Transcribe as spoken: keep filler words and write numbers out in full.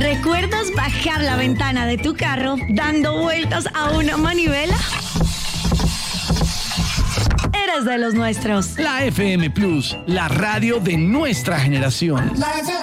¿Recuerdas bajar la ventana de tu carro dando vueltas a una manivela? Eres de los nuestros. La F M Plus, la radio de nuestra generación.